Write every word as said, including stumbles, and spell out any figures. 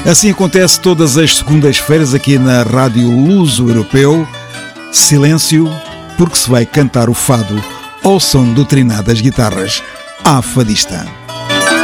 Assim acontece todas as segundas-feiras aqui na Rádio Luso Europeu. Silêncio, porque se vai cantar o fado ao som do trinar das guitarras. À fadista.